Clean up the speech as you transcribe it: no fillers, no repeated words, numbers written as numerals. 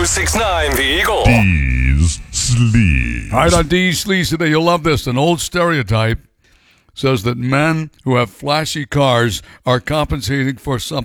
1069 The Eagle. D's Sleaze. All right, on D's Sleaze today, you'll love this. An old stereotype says that men who have flashy cars are compensating for something